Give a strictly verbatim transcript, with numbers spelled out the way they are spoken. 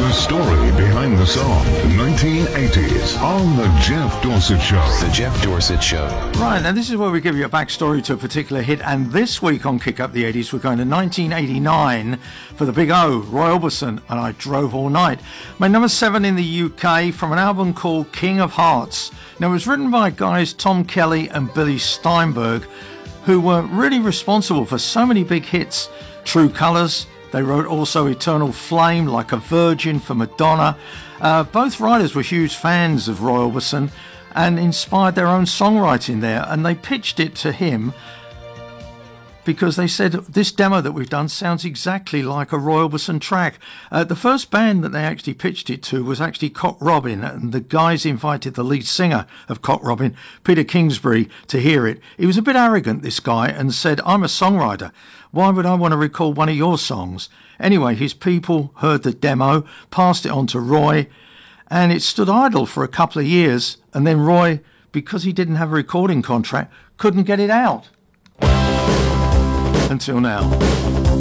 The story behind the song, nineteen eighties, on The Jeff Dorsett Show. The Jeff Dorsett Show. Right, now this is where we give you a backstory to a particular hit, and this week on Kick Up the eighties, we're going to nineteen eighty-nine for the Big O, Roy Orbison, and I Drove All Night. Made number seven in the U K from an album called King of Hearts. Now, it was written by guys Tom Kelly and Billy Steinberg, who were really responsible for so many big hits. True Colours. They wrote also Eternal Flame, Like a Virgin for Madonna. Uh, both writers were huge fans of Roy Orbison and inspired their own songwriting there, and they pitched it to him because they said, this demo that we've done sounds exactly like a Roy Orbison track. Uh, the first band that they actually pitched it to was actually Cock Robin, and the guys invited the lead singer of Cock Robin, Peter Kingsbury, to hear it. He was a bit arrogant, this guy, and said, I'm a songwriter. Why would I want to record one of your songs? Anyway, his people heard the demo, passed it on to Roy, and it stood idle for a couple of years, and then Roy, because he didn't have a recording contract, couldn't get it out. Until now.